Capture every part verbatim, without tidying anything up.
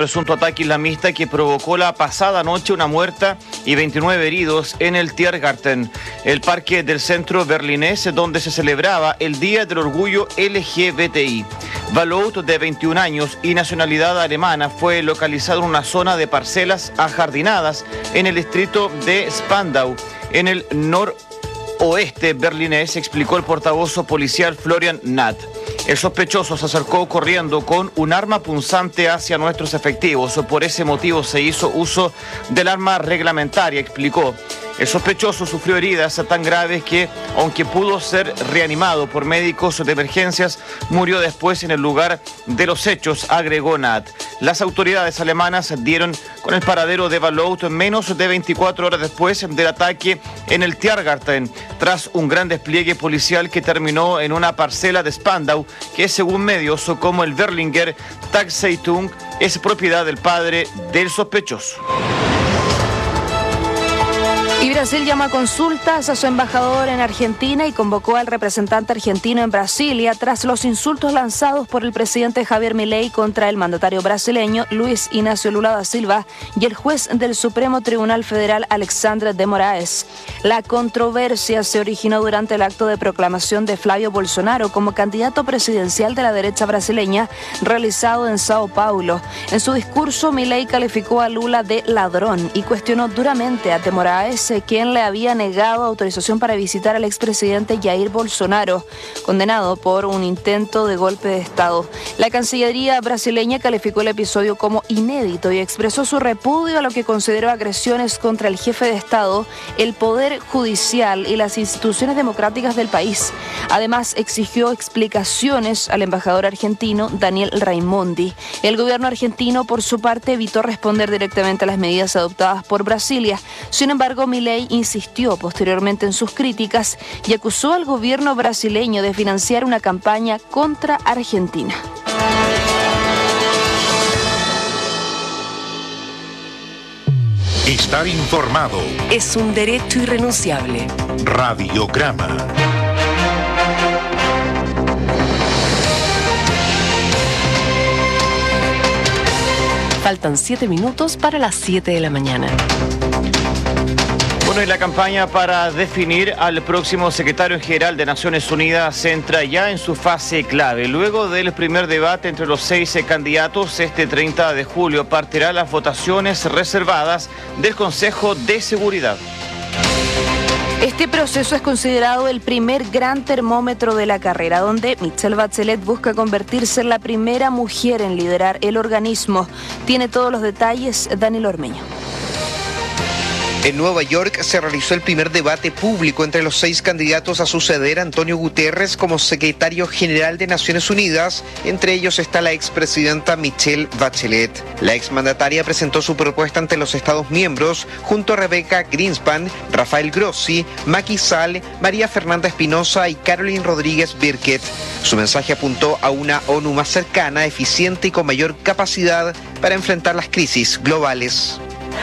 presunto ataque islamista que provocó la pasada noche una muerta y veintinueve heridos en el Tiergarten, el parque del centro berlinés donde se celebraba el Día del Orgullo L G B T I. Valout, de veintiún años y nacionalidad alemana, fue localizado en una zona de parcelas ajardinadas en el distrito de Spandau, en el noroeste berlinés, explicó el portavoz policial Florian Nath. El sospechoso se acercó corriendo con un arma punzante hacia nuestros efectivos. Por ese motivo se hizo uso del arma reglamentaria, explicó. El sospechoso sufrió heridas tan graves que, aunque pudo ser reanimado por médicos de emergencias, murió después en el lugar de los hechos, agregó Nath. Las autoridades alemanas dieron con el paradero de Valout menos de veinticuatro horas después del ataque en el Tiergarten, tras un gran despliegue policial que terminó en una parcela de Spandau, que según medios como el Berlinger Tagzeitung es propiedad del padre del sospechoso. Y Brasil llama a consultas a su embajador en Argentina y convocó al representante argentino en Brasilia tras los insultos lanzados por el presidente Javier Milei contra el mandatario brasileño Luis Inácio Lula da Silva y el juez del Supremo Tribunal Federal Alexandre de Moraes. La controversia se originó durante el acto de proclamación de Flavio Bolsonaro como candidato presidencial de la derecha brasileña realizado en Sao Paulo. En su discurso, Milei calificó a Lula de ladrón y cuestionó duramente a de Moraes, quien le había negado autorización para visitar al expresidente Jair Bolsonaro, condenado por un intento de golpe de Estado. La Cancillería brasileña calificó el episodio como inédito y expresó su repudio a lo que consideró agresiones contra el jefe de Estado, el Poder Judicial y las instituciones democráticas del país. Además, exigió explicaciones al embajador argentino Daniel Raimondi. El gobierno argentino, por su parte, evitó responder directamente a las medidas adoptadas por Brasilia. Sin embargo, Milei insistió posteriormente en sus críticas y acusó al gobierno brasileño de financiar una campaña contra Argentina. Estar informado es un derecho irrenunciable. Radiograma. Faltan siete minutos para las siete de la mañana. Bueno, y la campaña para definir al próximo secretario general de Naciones Unidas se entra ya en su fase clave. Luego del primer debate entre los seis candidatos, este treinta de julio partirán las votaciones reservadas del Consejo de Seguridad. Este proceso es considerado el primer gran termómetro de la carrera, donde Michelle Bachelet busca convertirse en la primera mujer en liderar el organismo. Tiene todos los detalles Daniel Ormeño. En Nueva York se realizó el primer debate público entre los seis candidatos a suceder a Antonio Guterres como secretario general de Naciones Unidas. Entre ellos está la expresidenta Michelle Bachelet. La exmandataria presentó su propuesta ante los Estados miembros junto a Rebecca Greenspan, Rafael Grossi, Macky Sall, María Fernanda Espinosa y Caroline Rodríguez Birkett. Su mensaje apuntó a una ONU más cercana, eficiente y con mayor capacidad para enfrentar las crisis globales.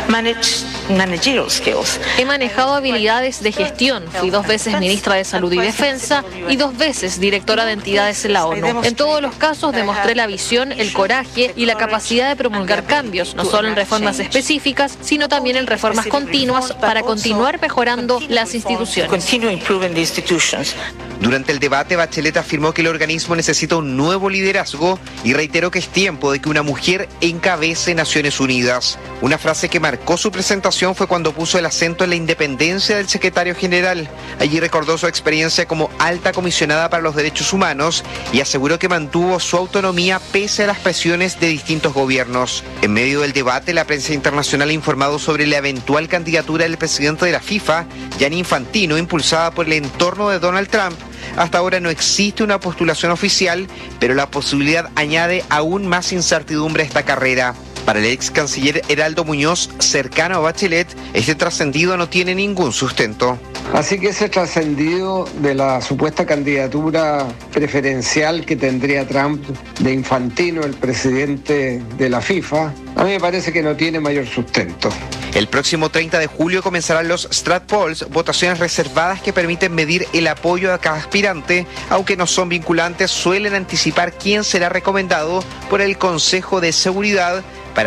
He manejado habilidades de gestión. Fui dos veces ministra de Salud y Defensa y dos veces directora de entidades en la ONU. En todos los casos demostré la visión, el coraje y la capacidad de promulgar cambios, no solo en reformas específicas, sino también en reformas continuas para continuar mejorando las instituciones. Durante el debate, Bachelet afirmó que el organismo necesita un nuevo liderazgo y reiteró que es tiempo de que una mujer encabece Naciones Unidas. Una frase que marcó su presentación fue cuando puso el acento en la independencia del secretario general. Allí recordó su experiencia como alta comisionada para los derechos humanos y aseguró que mantuvo su autonomía pese a las presiones de distintos gobiernos. En medio del debate, la prensa internacional ha informado sobre la eventual candidatura del presidente de la FIFA, Gianni Infantino, impulsada por el entorno de Donald Trump. Hasta ahora no existe una postulación oficial, pero la posibilidad añade aún más incertidumbre a esta carrera. Para el ex canciller Heraldo Muñoz, cercano a Bachelet, este trascendido no tiene ningún sustento. Así que ese trascendido de la supuesta candidatura preferencial que tendría Trump de Infantino, el presidente de la FIFA, a mí me parece que no tiene mayor sustento. El próximo treinta de julio comenzarán los Strat Polls, votaciones reservadas que permiten medir el apoyo a cada aspirante, aunque no son vinculantes, suelen anticipar quién será recomendado por el Consejo de Seguridad